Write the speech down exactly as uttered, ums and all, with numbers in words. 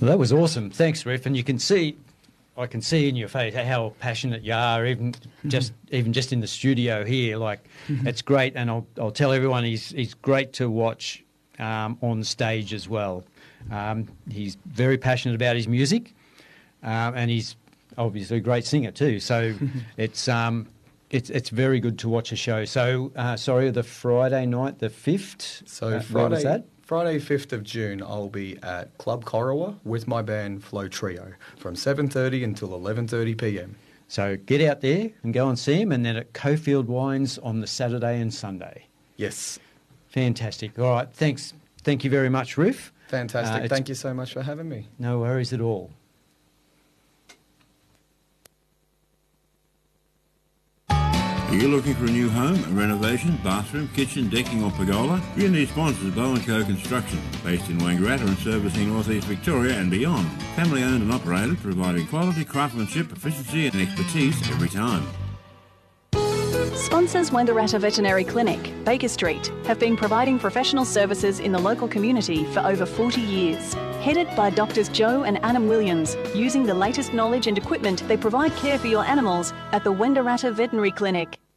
Well, that was awesome. Thanks, Riff. And you can see, I can see in your face how passionate you are, even just even just in the studio here. Like, it's great, and I'll I'll tell everyone he's he's great to watch um, on stage as well. Um, he's very passionate about his music, uh, and he's obviously a great singer too. So it's um it's it's very good to watch a show. So uh, sorry, the Friday night, the fifth. So uh, Friday, where was that? Friday fifth of June, I'll be at Club Corowa with my band Flow Trio from seven thirty until eleven thirty p m. So get out there and go and see him, and then at Cofield Wines on the Saturday and Sunday. Yes. Fantastic. All right, thanks. Thank you very much, Riff. Fantastic. Uh, Thank you so much for having me. No worries at all. Are you looking for a new home, a renovation, bathroom, kitchen, decking or pergola? Your new sponsor is Bow and Co Construction, based in Wangaratta and servicing North East Victoria and beyond. Family owned and operated, providing quality craftsmanship, efficiency and expertise every time. Sponsors Wangaratta Veterinary Clinic, Baker Street, have been providing professional services in the local community for over forty years. Headed by Doctors Joe and Adam Williams, using the latest knowledge and equipment, they provide care for your animals at the Wangaratta Veterinary Clinic.